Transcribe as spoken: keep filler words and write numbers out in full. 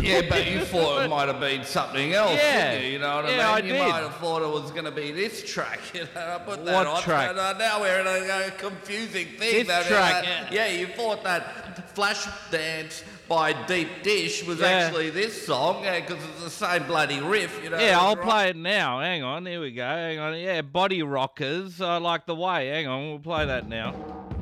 Yeah, but you thought it might have been something else, Yeah. didn't you? You know what Yeah, I I mean? You did. might have thought it was going to be this track. You know, I put that What on. track? And, uh, now we're in a, a confusing thing. This that, track, uh, yeah. yeah, you thought that Flash Dance by Deep Dish was Yeah. actually this song because it's the same bloody riff. You know. Yeah, I'll right? play it now. Hang on, here we go. Hang on. Yeah, Body Rockers. I like the way. Hang on, we'll play that now.